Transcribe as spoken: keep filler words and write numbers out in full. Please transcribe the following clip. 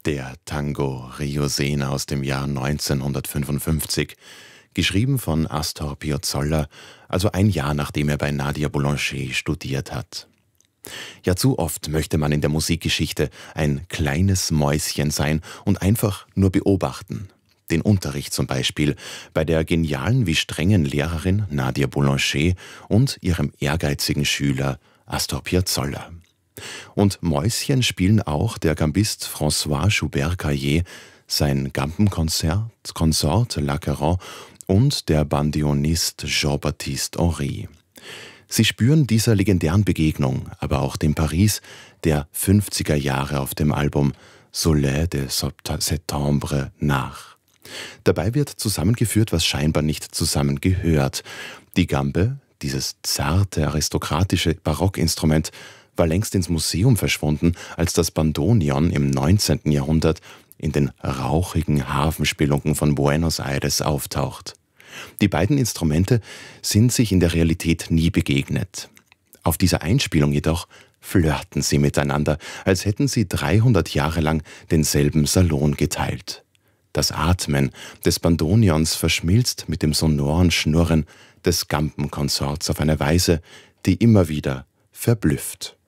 Der Tango Rio Sena aus dem Jahr neunzehnhundertfünfundfünfzig, geschrieben von Astor Piazzolla, also ein Jahr nachdem er bei Nadia Boulanger studiert hat. Ja, zu oft möchte man in der Musikgeschichte ein kleines Mäuschen sein und einfach nur beobachten. Den Unterricht zum Beispiel bei der genialen wie strengen Lehrerin Nadia Boulanger und ihrem ehrgeizigen Schüler Astor Piazzolla. Und Mäuschen spielen auch der Gambist François Joubert-Caillé, sein Gampenkonzert Consort L'Acheron und der Bandionist Jean-Baptiste Henry. Sie spüren dieser legendären Begegnung, aber auch dem Paris der fünfziger Jahre auf dem Album Soleil de Septembre nach. Dabei wird zusammengeführt, was scheinbar nicht zusammengehört. Die Gambe, dieses zarte, aristokratische Barockinstrument, war längst ins Museum verschwunden, als das Bandoneon im neunzehnten Jahrhundert in den rauchigen Hafenspelunken von Buenos Aires auftaucht. Die beiden Instrumente sind sich in der Realität nie begegnet. Auf dieser Einspielung jedoch flirten sie miteinander, als hätten sie dreihundert Jahre lang denselben Salon geteilt. Das Atmen des Bandoneons verschmilzt mit dem sonoren Schnurren des Gampenkonsorts auf eine Weise, die immer wieder verblüfft.